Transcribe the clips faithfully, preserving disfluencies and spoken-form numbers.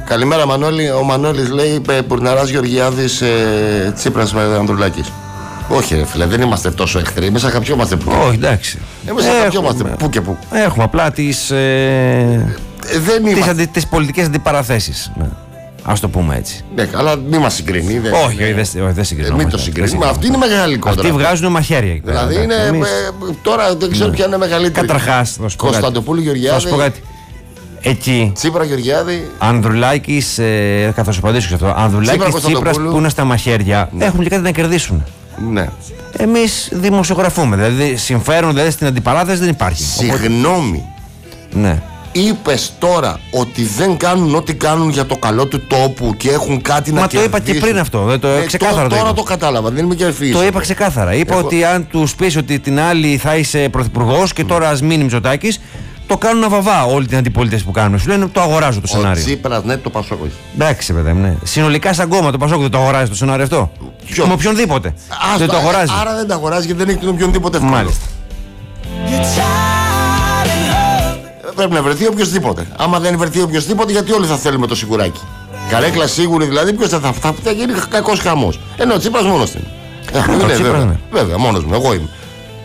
Καλημέρα Μανώλη. Ο Μανώλης λέει Πουρναράς Γεωργιάδης ε, Τσίπρας Ανδρουλάκης. Όχι ρε φίλε, δεν είμαστε τόσο εχθροί. Εμείς αγαπιόμαστε που. Όχι, εντάξει. Εμείς αγαπιόμαστε που και που. Έχουμε απλά τις, ε, δεν τις, αντι, τις πολιτικές αντιπαραθέσεις. Ναι. Ας το πούμε έτσι. Ναι, αλλά μην μας συγκρίνει. Δεν, όχι, όχι, δεν δε συγκρίνουμε. Μην το συγκρίνουμε. Αυτή είναι μεγάλη κόντρα. Αυτοί βγάζουν μαχαίρια. Δηλαδή είναι. Εμείς... Ε, τώρα δεν ξέρω ναι. ποια είναι μεγαλύτερη. Καταρχάς, Κωνσταντοπούλου Γεωργιάδη. Εκεί. Τσίπρα Γεωργιάδη. Ανδρουλάκης, ε, θα σου απαντήσω σε αυτό. Ανδρουλάκης, Τσίπρας που είναι στα μαχαίρια ναι. έχουν και κάτι να κερδίσουν. Ναι. Εμείς δημοσιογραφούμε. Δηλαδή συμφέρον δηλαδή, στην αντιπαράθεση δεν υπάρχει. Συγγνώμη. Ναι. Είπες τώρα ότι δεν κάνουν ό,τι κάνουν για το καλό του τόπου και έχουν κάτι Μα να κερδίσουν. Μα το είπα και πριν αυτό. Δεν το, ε, ξεκάθαρα τώρα το, το κατάλαβα. Δεν είμαι και ευφυής. Το είπα ξεκάθαρα. Είπα Εγώ... ότι αν τους πεις ότι την άλλη θα είσαι πρωθυπουργός και τώρα ας μείνει Μητσοτάκης, το κάνουν να βαβά όλη την αντιπολίτευση που κάνουμε. Σου λένε το αγοράζω το σενάριο. Ο Τσίπρας, ναι, το Πασόκ. Εντάξει, παιδί μου, ναι. Συνολικά σαν κόμμα το Πασόκ δεν το αγοράζει το σενάριο αυτό. Ποιο? Με οποιονδήποτε. Ας, δεν το αγοράζει. Άρα δεν το αγοράζει γιατί δεν έχει τον οποιονδήποτε εύκολο. Μάλιστα. Πρέπει να βρεθεί οποιοδήποτε. Άμα δεν βρεθεί οποιοδήποτε, γιατί όλοι θα θέλουμε το σιγουράκι. Καρέκλα σίγουρη δηλαδή, ποιος θα, θα, θα, θα γίνει κακός χαμός. Ενώ ο Τσίπρας μόνος του είναι. Ναι, βέβαια, ναι. βέβαια, μόνος μου, εγώ είμαι.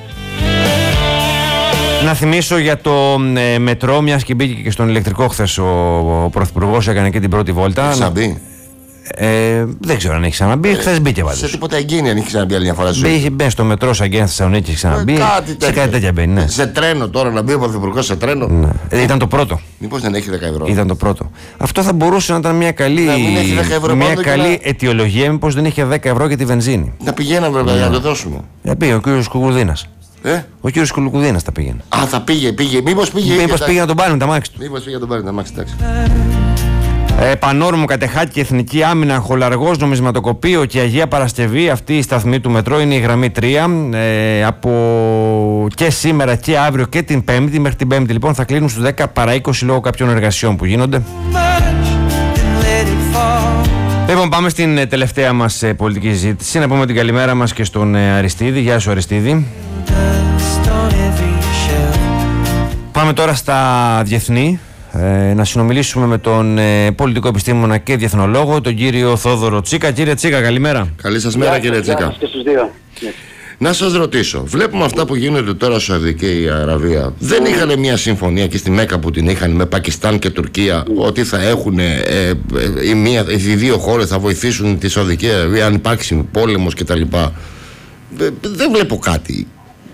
Να θυμίσω για το ε, μετρό, μιας και μπήκε και στον ηλεκτρικό χθες ο, ο Πρωθυπουργός, έκανε και την πρώτη βόλτα. Έχει ξαναμπεί. Ε, δεν ξέρω αν έχει ξαναμπεί, ε, χθες μπήκε πάντως. Σε τίποτα εγγένεια αν έχει ξαναμπεί άλλη μια φορά. Μπήκε μπαίνει στο μετρό σαν Αγγένεια Θεσσαλονίκη, έχει ξαναμπεί. Ε, κάτι σε κάτι τέτοια μπαίνει. Ναι. Σε τρένο τώρα να μπει ο Πρωθυπουργός σε τρένο. Ναι. Ε, ήταν το πρώτο. Μήπως δεν έχει δέκα ευρώ. Ήταν το πρώτο. Αυτό θα μπορούσε να ήταν μια καλή, ευρώ, μια καλή να... αιτιολογία, μήπως δεν είχε δέκα ευρώ για τη βενζίνη. Να πηγαίναμε βέβαια να το δώσουμε. Για πήγε ο κύριος Κουκουδίνας. Ε? Ο κύριος Κουκουδίνας τα πήγαινε. Α, θα πήγε, πήγε. Μήπως πήγε. Μήπως πήγε να τον πάρει με τα μάξι του. Μήπως πήγε να τον πάρει με τα μάξι, εντάξει. Ε, Πανόρμο, Κατεχάκη, Εθνική Άμυνα, Χολαργός, Νομισματοκοπείο και Αγία Παρασκευή. Αυτή η σταθμή του μετρό είναι η γραμμή τρία. Ε, από και σήμερα και αύριο και την Πέμπτη. Μέχρι την Πέμπτη λοιπόν θα κλείνουν στους δέκα παρά είκοσι λόγω κάποιων εργασιών που γίνονται. Λοιπόν, πάμε στην τελευταία μας ε, πολιτική συζήτηση. Να πούμε την καλημέρα μας και στον ε, Αριστίδη. Γεια σου, Αριστίδη. Πάμε τώρα στα διεθνή. Ε, να συνομιλήσουμε με τον ε, πολιτικό επιστήμονα και διεθνολόγο, τον κύριο Θόδωρο Τσίκα. Κύριε Τσίκα, καλημέρα. Καλή σας μέρα, κύριε Τσίκα. Και στους δύο. Να σας ρωτήσω, βλέπουμε αυτά που γίνονται τώρα στη Σαουδική Αραβία. Δεν είχαν μια συμφωνία και στη Μέκα που την είχαν με Πακιστάν και Τουρκία ότι θα έχουν ε, ε, η μία, οι δύο χώρες θα βοηθήσουν τη Σαουδική Αραβία αν υπάρξει πόλεμος κτλ. Ε, δεν βλέπω κάτι.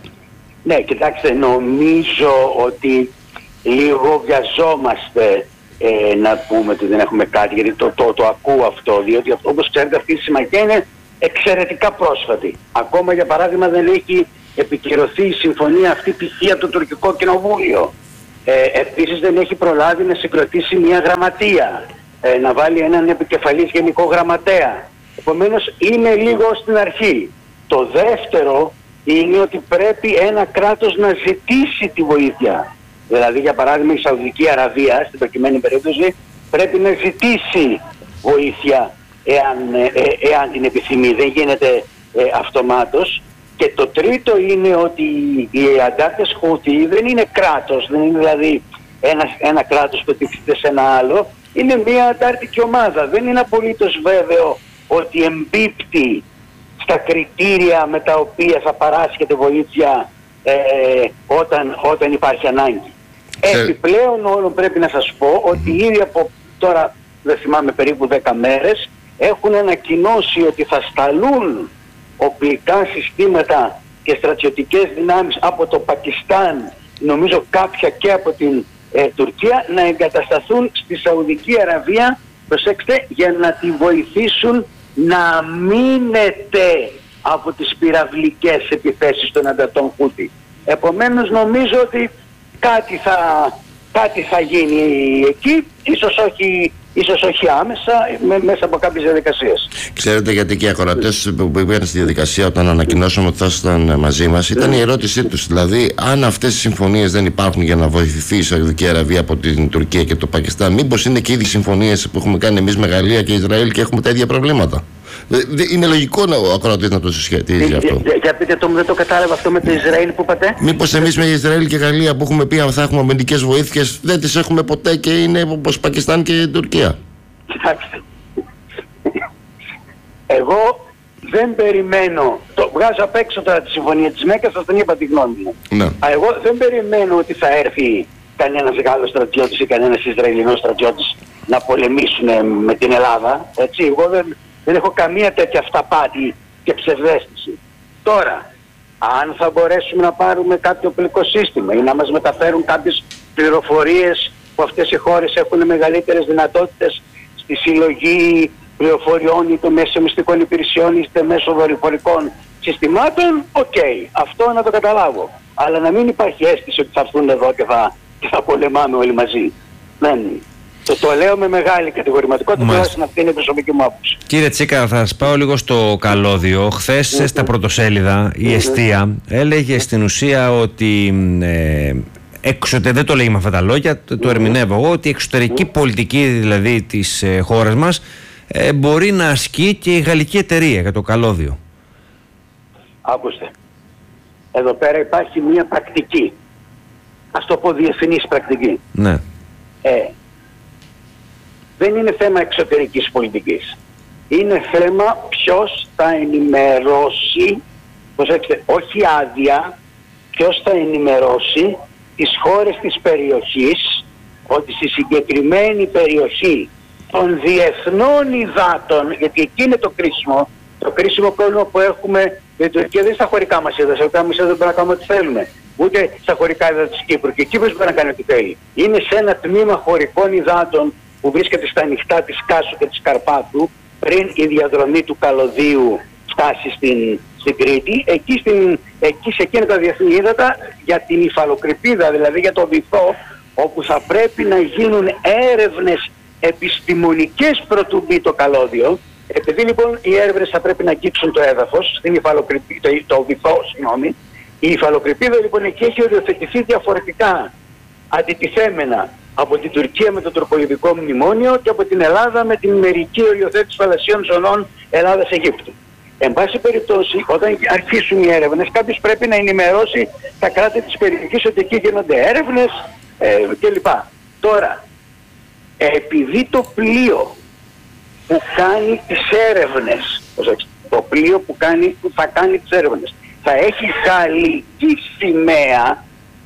Ναι, κοιτάξτε, νομίζω ότι λίγο βιαζόμαστε ε, να πούμε ότι δεν έχουμε κάτι, γιατί το, το, το ακούω αυτό, διότι όπως ξέρετε αυτή η συμμαχία είναι εξαιρετικά πρόσφατη. Ακόμα για παράδειγμα δεν έχει επικυρωθεί η συμφωνία αυτή π.χ. από το τουρκικό κοινοβούλιο. Ε, επίσης δεν έχει προλάβει να συγκροτήσει μια γραμματεία, ε, να βάλει έναν επικεφαλής γενικό γραμματέα. Επομένως είναι λίγο στην αρχή. Το δεύτερο είναι ότι πρέπει ένα κράτος να ζητήσει τη βοήθεια. Δηλαδή για παράδειγμα η Σαουδική Αραβία στην προκειμένη περίπτωση πρέπει να ζητήσει βοήθεια εάν, ε, εάν την επιθυμεί, δεν γίνεται ε, αυτομάτως. Και το τρίτο είναι ότι οι αντάρτες Χούθι δεν είναι κράτος, δεν είναι δηλαδή ένα, ένα κράτος που εκτίθεται σε ένα άλλο, είναι μια αντάρτικη ομάδα. Δεν είναι απολύτως βέβαιο ότι εμπίπτει στα κριτήρια με τα οποία θα παράσχεται βοήθεια ε, όταν, όταν υπάρχει ανάγκη. Ε. Επιπλέον όλων πρέπει να σας πω ότι ήδη από τώρα, δεν θυμάμαι, περίπου δέκα μέρες έχουν ανακοινώσει ότι θα σταλούν οπλικά συστήματα και στρατιωτικές δυνάμεις από το Πακιστάν, νομίζω κάποια και από την ε, Τουρκία, να εγκατασταθούν στη Σαουδική Αραβία, προσέξτε, για να τη βοηθήσουν να μείνεται από τις πυραυλικές επιθέσεις των ανταρτών Χούθι. Επομένως νομίζω ότι κάτι θα, κάτι θα γίνει εκεί, ίσως όχι, ίσως όχι άμεσα, με, μέσα από κάποιες διαδικασίες. Ξέρετε γιατί και οι ακροατές που πήγαν στη διαδικασία όταν ανακοινώσαμε ότι θα ήσασταν μαζί μας, ήταν η ερώτησή τους, δηλαδή αν αυτές οι συμφωνίες δεν υπάρχουν για να βοηθηθεί η Σαουδική Αραβία από την Τουρκία και το Πακιστάν, μήπως είναι και ήδη συμφωνίες που έχουμε κάνει εμείς με Γαλλία και Ισραήλ και έχουμε τα ίδια προβλήματα? Είναι λογικό να, ο ακροατής να το συσχετίζει αυτό. Για, για πείτε το μου, δεν το κατάλαβα αυτό με το Ισραήλ που είπατε. Μήπως εμείς με Ισραήλ και Γαλλία που έχουμε πει αν θα έχουμε αμυντικές βοήθειες δεν τις έχουμε ποτέ και είναι όπως Πακιστάν και Τουρκία? Κοιτάξτε, εγώ δεν περιμένω, το βγάζω απ' έξω τώρα τη συμφωνία της ΜΕΚΑ, σας την είπα τη γνώμη μου. Ναι. Α, εγώ δεν περιμένω ότι θα έρθει κανένας Γάλλος στρατιώτης ή κανένας Ισραηλινός στρατιώτης να πολεμήσουν με την Ελλάδα. Έτσι, εγώ δεν, δεν έχω καμία τέτοια αυταπάτη και ψευδαίσθηση. Τώρα, αν θα μπορέσουμε να πάρουμε κάποιο οπλικό σύστημα ή να μας μεταφέρουν κάποιες πληροφορίες που αυτές οι χώρες έχουν μεγαλύτερες δυνατότητες στη συλλογή πληροφοριών είτε μέσω μυστικών υπηρεσιών είτε μέσω δορυφορικών συστημάτων, οκ, okay, αυτό να το καταλάβω. Αλλά να μην υπάρχει αίσθηση ότι θα έρθουν εδώ και θα, και θα πολεμάμε όλοι μαζί. Δεν. Το, το λέω με μεγάλη κατηγορηματικότητα, τουλάχιστον αυτή είναι η προσωπική μου άποψη. Κύριε Τσίκα, θα σας πάω λίγο στο καλώδιο. Χθες mm-hmm. στα πρωτοσέλιδα η mm-hmm. Εστία έλεγε mm-hmm. στην ουσία ότι ε, εξωτε, δεν το λέει με αυτά τα λόγια, το, το ερμηνεύω εγώ, ότι η εξωτερική mm-hmm. πολιτική δηλαδή της ε, χώρας μας ε, μπορεί να ασκεί και η γαλλική εταιρεία για το καλώδιο. Άκουστε, εδώ πέρα υπάρχει μια πρακτική, ας το πω διεθνής πρακτική. Ναι. Ε, δεν είναι θέμα εξωτερικής πολιτικής. Είναι θέμα ποιος θα ενημερώσει, προσέξτε, όχι άδεια, ποιος θα ενημερώσει τις χώρες της περιοχής ότι στη συγκεκριμένη περιοχή των διεθνών υδάτων, γιατί εκεί είναι το κρίσιμο, το κρίσιμο πρόβλημα που έχουμε, γιατί το Τουρκία δεν είναι στα χωρικά μας ύδατα, στα χωρικά μας ύδατα δεν μπορούμε να κάνουμε ό,τι θέλουμε. Ούτε στα χωρικά ύδατα της Κύπρου, και η Κύπρος μπορεί να κάνει ό,τι θέλει. Είναι σε ένα τμήμα χωρικών υδάτων που βρίσκεται στα ανοιχτά της Κάσου και της Καρπάτου, πριν η διαδρομή του καλωδίου φτάσει στην, στην Κρήτη, εκεί, στην, εκεί σε εκείνα τα διεθνή ύδατα για την υφαλοκρηπίδα, δηλαδή για το βυθό, όπου θα πρέπει να γίνουν έρευνες επιστημονικές προτού μπει το καλώδιο. Επειδή λοιπόν οι έρευνες θα πρέπει να αγγίξουν το έδαφος, στην υφαλοκρηπίδα, το, το βυθό, συγγνώμη, η υφαλοκρηπίδα λοιπόν εκεί έχει οριοθετηθεί διαφορετικά, αντιτιθέμενα από την Τουρκία με το τουρκολιβικό μνημόνιο και από την Ελλάδα με την μερική οριοθέτηση θαλασσίων ζωνών Ελλάδας-Αιγύπτου. Εν πάση περιπτώσει, όταν αρχίσουν οι έρευνες, κάποιος πρέπει να ενημερώσει τα κράτη της περιοχής ότι εκεί γίνονται έρευνες ε, κλπ. Τώρα, επειδή το πλοίο που κάνει τις έρευνες, το πλοίο που, κάνει, που θα κάνει τις έρευνες, θα έχει γαλλική σημαία,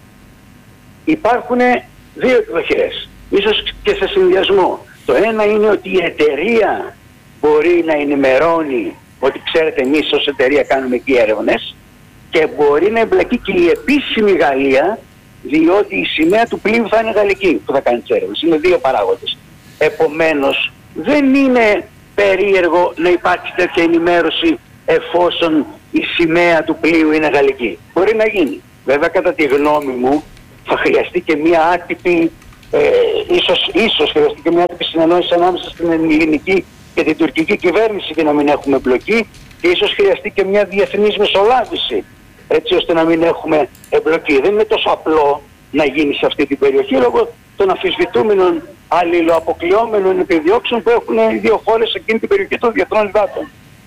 υπάρχουν δύο εκδοχές, ίσως και σε συνδυασμό. Το ένα είναι ότι η εταιρεία μπορεί να ενημερώνει ότι ξέρετε εμείς ως εταιρεία κάνουμε εκεί έρευνες, και μπορεί να εμπλακεί και η επίσημη Γαλλία, διότι η σημαία του πλοίου θα είναι γαλλική που θα κάνει τις έρευνες. Είναι δύο παράγοντες. Επομένως δεν είναι περίεργο να υπάρξει τέτοια ενημέρωση εφόσον η σημαία του πλοίου είναι γαλλική. Μπορεί να γίνει. Βέβαια κατά τη γνώμη μου θα χρειαστεί και μια άτυπη, ε, ίσως, ίσως χρειαστεί και μια άτυπη συνεννόηση ανάμεσα στην ελληνική και την τουρκική κυβέρνηση για να μην έχουμε εμπλοκή, και ίσως χρειαστεί και μια διεθνής μεσολάβηση, έτσι ώστε να μην έχουμε εμπλοκή. Δεν είναι τόσο απλό να γίνει σε αυτή την περιοχή λόγω των αμφισβητούμενων αλληλοαποκλειόμενων επιδιώξεων που έχουν οι δύο χώρες σε εκείνη την περιοχή των διεθνών υδάτων.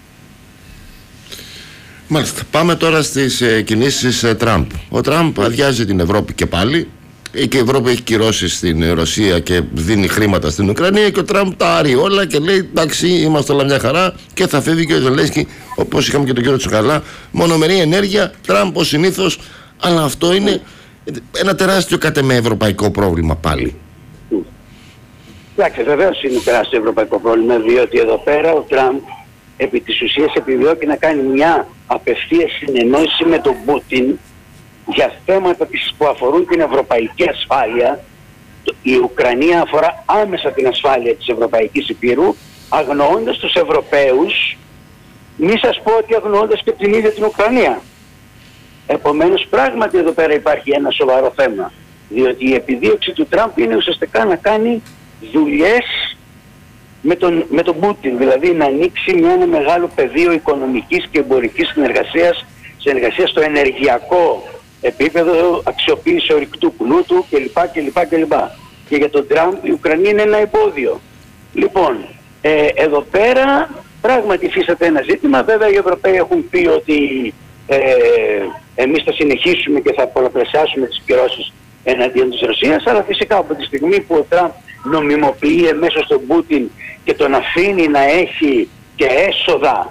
Μάλιστα. Πάμε τώρα στις ε, κινήσεις ε, Τραμπ. Ο Τραμπ αδειάζει την Ευρώπη και πάλι, και η Ευρώπη έχει κυρώσει στην Ρωσία και δίνει χρήματα στην Ουκρανία, και ο Τραμπ τα άρει όλα και λέει εντάξει, είμαστε όλα μια χαρά, και θα φεύγει και ο Ζελένσκι, όπως είχαμε και τον κύριο Τσουκαλά, μονομερή ενέργεια, Τραμπ ως συνήθως. Αλλά αυτό είναι ένα τεράστιο κατ' εμέ ευρωπαϊκό πρόβλημα πάλι. Εντάξει, βεβαίως είναι τεράστιο ευρωπαϊκό πρόβλημα, διότι εδώ πέρα ο Τραμπ επί της ουσίας επιδιώκει να κάνει μια απευθείας συνεννόηση με τον Πούτιν για θέματα που αφορούν την ευρωπαϊκή ασφάλεια. Η Ουκρανία αφορά άμεσα την ασφάλεια της Ευρωπαϊκής Υπήρου, αγνοώντας τους Ευρωπαίους, μη σας πω ότι αγνοώντας και την ίδια την Ουκρανία. Επομένως πράγματι εδώ πέρα υπάρχει ένα σοβαρό θέμα, διότι η επιδίωξη του Τραμπ είναι ουσιαστικά να κάνει δουλειές με τον, με τον Πούτιν, δηλαδή να ανοίξει μια, ένα μεγάλο πεδίο οικονομικής και εμπορικής συνεργασίας, συνεργασία στο ενεργειακό επίπεδο, αξιοποίηση ορυκτού πλούτου κλπ. κλπ, κλπ. Και για τον Τραμπ η Ουκρανία είναι ένα εμπόδιο. Λοιπόν, ε, εδώ πέρα πράγματι υφίσταται ένα ζήτημα. Βέβαια οι Ευρωπαίοι έχουν πει ότι ε, εμείς θα συνεχίσουμε και θα πολλαπλασιάσουμε τις κυρώσεις εναντίον της Ρωσίας, αλλά φυσικά από τη στιγμή που ο Τραμπ νομιμοποιεί εμέσως τον Πούτιν και τον αφήνει να έχει και έσοδα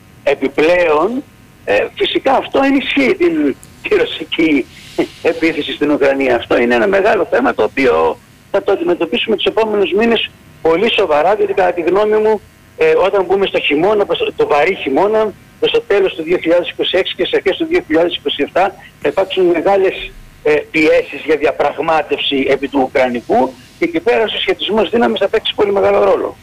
επιπλέον, ε, φυσικά αυτό ενισχύει την, τη ρωσική επίθεση στην Ουκρανία. Αυτό είναι ένα μεγάλο θέμα το οποίο θα το αντιμετωπίσουμε τους επόμενους μήνες πολύ σοβαρά, γιατί κατά τη γνώμη μου ε, όταν μπούμε στο χειμώνα, το βαρύ χειμώνα, προς το τέλος του δύο χιλιάδες είκοσι έξι και στις αρχές του δύο χιλιάδες είκοσι επτά θα υπάρξουν μεγάλες ε, πιέσεις για διαπραγμάτευση επί του Ουκρανικού και εκεί πέρα ο συσχετισμός δύναμης θα παίξει πολύ μεγάλο ρόλο.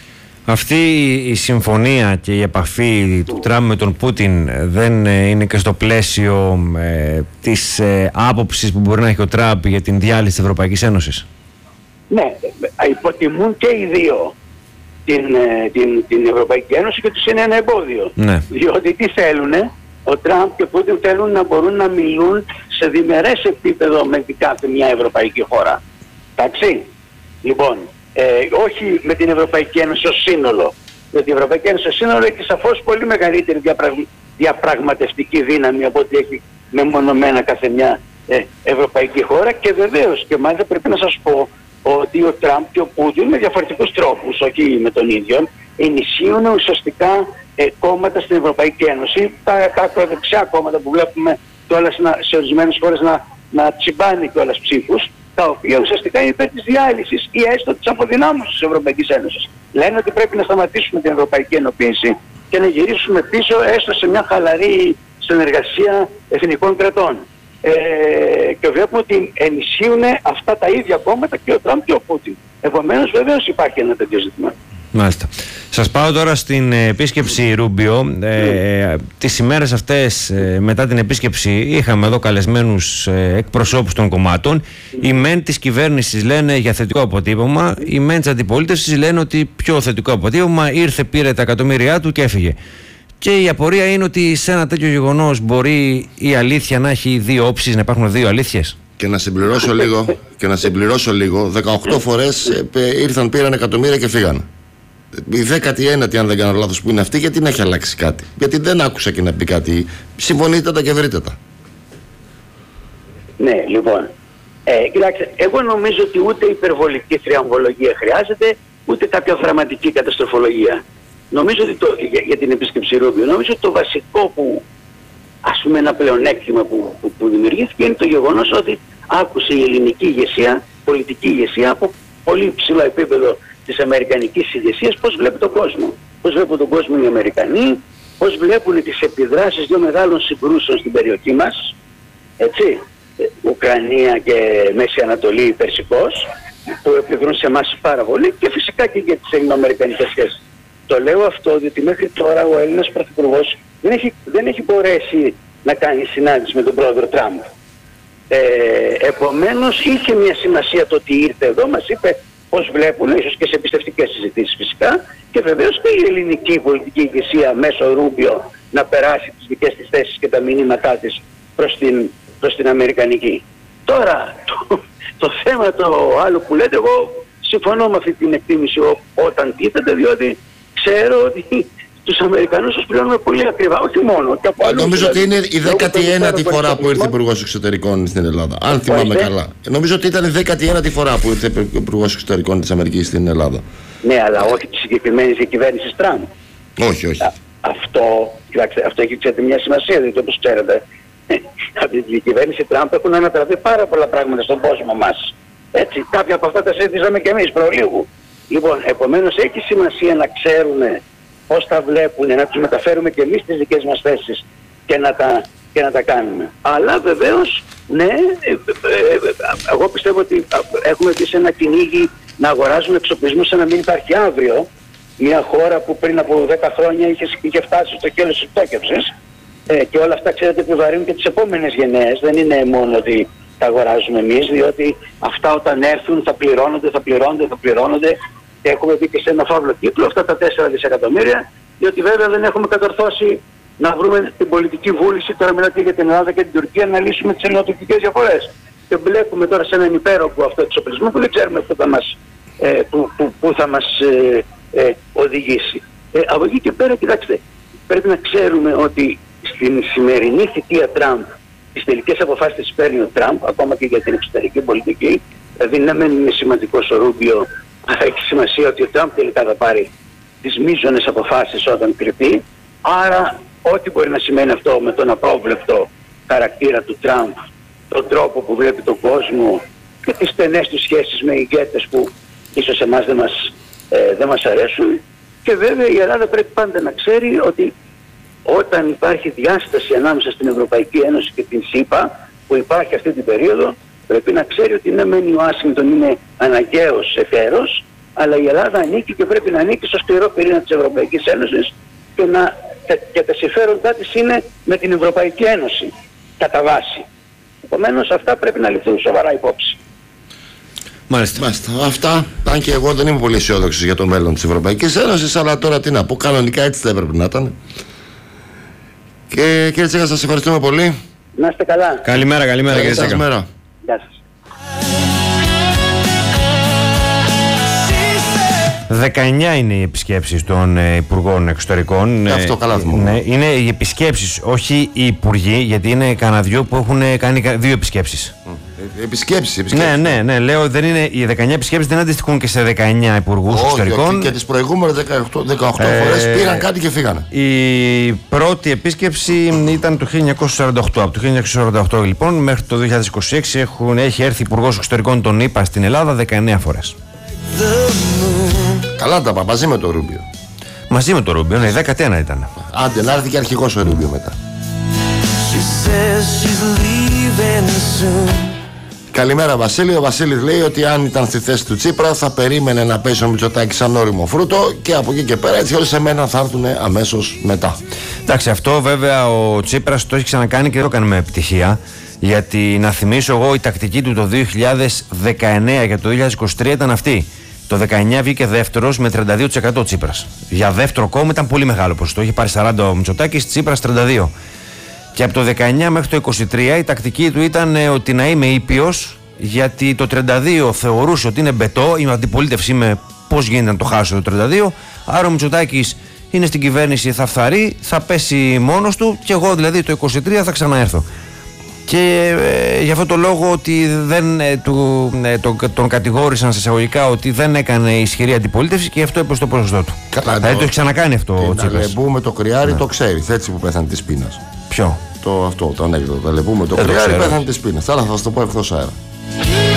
Αυτή η συμφωνία και η επαφή του Τραμπ με τον Πούτιν δεν είναι και στο πλαίσιο ε, της ε, άποψης που μπορεί να έχει ο Τραμπ για την διάλυση της Ευρωπαϊκής Ένωσης? Ναι, υποτιμούν και οι δύο την, την, την Ευρωπαϊκή Ένωση και τους είναι ένα εμπόδιο. Ναι. Διότι τι θέλουνε, ο Τραμπ και ο Πούτιν θέλουν να μπορούν να μιλούν σε διμερές επίπεδο με κάθε μια ευρωπαϊκή χώρα. Εντάξει. Λοιπόν, ε, όχι με την Ευρωπαϊκή Ένωση ως σύνολο. Διότι η Ευρωπαϊκή Ένωση ως σύνολο έχει σαφώς πολύ μεγαλύτερη διαπραγμα... διαπραγματευτική δύναμη από ό,τι έχει μεμονωμένα κάθε μια ε, ευρωπαϊκή χώρα και βεβαίως και μάλιστα πρέπει να σας πω ότι ο Τραμπ και ο Πούτιν με διαφορετικούς τρόπους, όχι με τον ίδιο, ενισχύουν ουσιαστικά ε, κόμματα στην Ευρωπαϊκή Ένωση, τα, τα ακροδεξιά κόμματα που βλέπουμε κιόλας σε ορισμένες χώρες να, να τσιμπάνε κιόλας ψήφους, τα οποία ουσιαστικά είναι υπέρ της διάλυσης ή έστω της αποδυνάμωσης της Ευρωπαϊκής Ένωσης. Λένε ότι πρέπει να σταματήσουμε την Ευρωπαϊκή Ενοποίηση και να γυρίσουμε πίσω έστω σε μια χαλαρή συνεργασία εθνικών κρατών. Ε, και βλέπουμε ότι ενισχύουν αυτά τα ίδια κόμματα και ο Τραμπ και ο Πούτιν. Επομένως βεβαίως υπάρχει ένα τέτοιο ζήτημα. Μάλιστα. Σας πάω τώρα στην επίσκεψη Ρούμπιο. Ε, τις ημέρες αυτές ε, μετά την επίσκεψη είχαμε εδώ καλεσμένους ε, εκπροσώπους των κομμάτων. Οι μεν της κυβέρνησης λένε για θετικό αποτύπωμα, οι μεν της αντιπολίτευσης λένε ότι πιο θετικό αποτύπωμα, ήρθε, πήρε τα εκατομμύρια του και έφυγε. Και η απορία είναι ότι σε ένα τέτοιο γεγονός μπορεί η αλήθεια να έχει δύο όψεις, να υπάρχουν δύο αλήθειες. Και να συμπληρώσω λίγο, και να συμπληρώσω λίγο, δεκαοκτώ φορές ε, ήρθαν, πήραν εκατομμύρια και φύγαν. Η δέκατη ένατη, αν δεν κάνω λάθος, που είναι αυτή, γιατί να έχει αλλάξει κάτι? Γιατί δεν άκουσα και να πει κάτι. Συμφωνείτε τα και βρείτε τα. Ναι, λοιπόν. Ε, κοιτάξτε, εγώ νομίζω ότι ούτε υπερβολική θριαμβολογία χρειάζεται, ούτε κάποια δραματική καταστροφολογία. Νομίζω ότι το, για, για την επίσκεψη Ρούμπιο, νομίζω ότι το βασικό που, ας πούμε, ένα πλεονέκτημα που, που, που δημιουργήθηκε είναι το γεγονός ότι άκουσε η ελληνική ηγεσία, πολιτική ηγεσία από πολύ ψηλό επίπεδο της αμερικανικής ηγεσίας πώς βλέπει τον κόσμο. Πώς βλέπουν τον κόσμο οι Αμερικανοί, πώς βλέπουν τις επιδράσεις δύο μεγάλων συγκρούσεων στην περιοχή μας, έτσι, Ουκρανία και Μέση Ανατολή Περσικός, που επιδρούν σε εμάς πάρα πολύ και φυσικά και για τις ελληνοαμερικανικές σχέσεις. Το λέω αυτό διότι μέχρι τώρα ο Έλληνας Πρωθυπουργός δεν έχει, δεν έχει μπορέσει να κάνει συνάντηση με τον πρόεδρο Τραμπ. Ε, επομένως είχε μια σημασία το ότι ήρθε εδώ, μας είπε πώς βλέπουν, ίσως και σε εμπιστευτικές συζητήσεις φυσικά, και βεβαίως και η ελληνική πολιτική ηγεσία μέσω Ρούμπιο να περάσει τις δικές της θέσεις και τα μηνύματά της προς την, προς την αμερικανική. Τώρα, το, το θέμα το άλλο που λέτε, εγώ συμφωνώ με αυτή την εκτίμηση ό, όταν τίθεται, διότι ξέρω ότι τους Αμερικανούς τους πληρώνουμε πολύ ακριβά, όχι μόνο. Και από νομίζω ότι είναι η δέκατη ένατη φορά που ήρθε Υπουργός Εξωτερικών στην Ελλάδα. Αν θυμάμαι καλά. Νομίζω ότι ήταν η δέκατη ένατη φορά που ήρθε Υπουργός Εξωτερικών της Αμερικής στην Ελλάδα. Ναι, αλλά όχι της συγκεκριμένης διακυβέρνησης Τραμπ. Όχι, όχι. Α, αυτό, κοιτάξτε, αυτό έχει ξέρετε μια σημασία, διότι όπως ξέρετε, από τη διακυβέρνηση Τραμπ έχουν ανατραπεί πάρα πολλά πράγματα στον κόσμο μας. Έτσι, κάποια από αυτά τα συζητήσαμε και εμείς προλίγου. Λοιπόν, επομένως έχει σημασία να ξέρουμε πώς τα βλέπουν, να τους μεταφέρουμε και εμείς τις δικές μας θέσεις και να τα, και να τα κάνουμε. Αλλά βεβαίως, ναι, ε, ε, ε, εγώ πιστεύω ότι έχουμε μπει σε ένα κυνήγι να αγοράζουμε εξοπλισμούς σαν να μην υπάρχει αύριο. Μια χώρα που πριν από δέκα χρόνια είχε, είχε φτάσει στο κέλος της πτώκευσης ε, και όλα αυτά, ξέρετε, επιβαρύνουν και τις επόμενες γενναίες. Δεν είναι μόνο ότι τα αγοράζουμε εμείς, διότι αυτά όταν έρθουν θα πληρώνονται, θα πληρώνονται, θα πληρώνονται. Έχουμε μπει και σε ένα φαύλο κύκλο αυτά τα τέσσερα δισεκατομμύρια, διότι βέβαια δεν έχουμε κατορθώσει να βρούμε την πολιτική βούληση, τώρα μιλάτε για την Ελλάδα και την Τουρκία, να λύσουμε τις ελληνοτουρκικές διαφορές. Και μπλέκουμε τώρα σε έναν υπέροχο αυτό εξοπλισμό που δεν ξέρουμε πού θα μας, ε, που, που, που θα μας ε, ε, οδηγήσει. Ε, από εκεί και πέρα, κοιτάξτε, πρέπει να ξέρουμε ότι στην σημερινή θητεία Τραμπ, τις τελικές αποφάσεις τις παίρνει ο Τραμπ, ακόμα και για την εξωτερική πολιτική, δηλαδή ναι μεν είναι σημαντικός ο Ρούμπιο, Αλλά έχει σημασία ότι ο Τραμπ τελικά θα πάρει τις μείζονες αποφάσεις όταν κρυφτεί. Άρα ό,τι μπορεί να σημαίνει αυτό με τον απρόβλεπτο χαρακτήρα του Τραμπ, τον τρόπο που βλέπει τον κόσμο και τις στενές του σχέσεις με ηγέτες που ίσως εμάς δεν μας, ε, δεν μας αρέσουν. Και βέβαια η Ελλάδα πρέπει πάντα να ξέρει ότι όταν υπάρχει διάσταση ανάμεσα στην Ευρωπαϊκή Ένωση και την ΣΥΠΑ που υπάρχει αυτή την περίοδο, πρέπει να ξέρει ότι ναι μεν η Ουάσιγκτον είναι αναγκαίος εταίρος, αλλά η Ελλάδα ανήκει και πρέπει να ανήκει στο σκληρό πυρήνα της Ευρωπαϊκής Ένωσης και, να, και τα συμφέροντά της είναι με την Ευρωπαϊκή Ένωση κατά βάση. Επομένως αυτά πρέπει να ληφθούν σοβαρά υπόψη. Μάλιστα. Μάλιστα. Αυτά, αν και εγώ δεν είμαι πολύ αισιόδοξος για το μέλλον της Ευρωπαϊκής Ένωσης, αλλά τώρα τι να πω, κανονικά έτσι θα έπρεπε να ήταν. Και κύριε Τσίκα, σας ευχαριστούμε πολύ. Να είστε καλά. Καλημέρα, καλημέρα κύριε Τσίκα. Καλημέρα. Γεια σας. δεκαεννιά είναι οι επισκέψεις των ε, Υπουργών Εξωτερικών. Ε, αυτό καλά θυμάμαι. Ναι, είναι οι επισκέψεις, όχι οι Υπουργοί, γιατί είναι κανένα δυο που έχουν κάνει δύο επισκέψεις. Ε, επισκέψεις, επισκέψεις. Ναι, ναι, ναι, λέω δεν είναι, οι δεκαεννιά επισκέψεις δεν αντιστοιχούν και σε δεκαεννιά Υπουργούς Όχι, Εξωτερικών. Και, και τις προηγούμενες δεκαοκτώ, δεκαοκτώ Ε, φορές πήραν κάτι και φύγανε. Η πρώτη επίσκεψη ήταν το χίλια εννιακόσια σαράντα οκτώ. Από το χίλια εννιακόσια σαράντα οκτώ λοιπόν μέχρι το δύο χιλιάδες είκοσι έξι έχουν, έχει έρθει Υπουργός Εξωτερικών των ΗΠΑ στην Ελλάδα δεκαεννιά φορές. Καλά τα είπα, μαζί με το Ρούμπιο. Μαζί με το Ρούμπιο, ναι, δέκατη ένα ήταν. Άντε να έρθει και αρχηγός ο Ρούμπιο μετά. Καλημέρα Βασίλη. Ο Βασίλης λέει ότι αν ήταν στη θέση του Τσίπρα θα περίμενε να πέσει ο Μητσοτάκης σαν όριμο φρούτο και από εκεί και πέρα έτσι όλοι σε μένα θα έρθουν αμέσως μετά. Εντάξει, αυτό βέβαια ο Τσίπρας το έχει ξανακάνει και δεν το κάνει με επιτυχία. Γιατί να θυμίσω εγώ η τακτική του το δύο χιλιάδες δεκαεννιά και το δύο χιλιάδες είκοσι τρία ήταν αυτή. Το δεκαεννιά βγήκε δεύτερος με τριάντα δύο τοις εκατό Τσίπρας. Για δεύτερο κόμμα ήταν πολύ μεγάλο ποσοστό. Είχε πάρει σαράντα ο Μητσοτάκης, Τσίπρας τριάντα δύο. Και από το δεκαεννιά μέχρι το είκοσι τρία η τακτική του ήταν ε, ότι να είμαι ήπιος, γιατί το τριάντα δύο θεωρούσε ότι είναι μπετό, η αντιπολίτευση είμαι πώς γίνεται να το χάσω το τριάντα δύο. Άρα ο Μητσοτάκης είναι στην κυβέρνηση, θα φθαρεί, θα πέσει μόνος του και εγώ δηλαδή το είκοσι τρία θα ξαναέρθω. Και ε, για αυτό το λόγο ότι δεν, ε, του, ε, τον, τον κατηγόρησαν σε εισαγωγικά ότι δεν έκανε ισχυρή αντιπολίτευση και γι' αυτό έπεσε το ποσοστό του. Καλά, δηλαδή το, το έχει ξανακάνει αυτό ο Τσίπρας. Τα λεμπού το κρυάρι ναι. Το ξέρει, έτσι που πέθανε της πείνας. Ποιο? Το αυτό, το ανέκδοτο. Τα λεμπού το δεν κρυάρι το πέθανε της πείνας. Αλλά θα σας το πω ευθώς αέρα.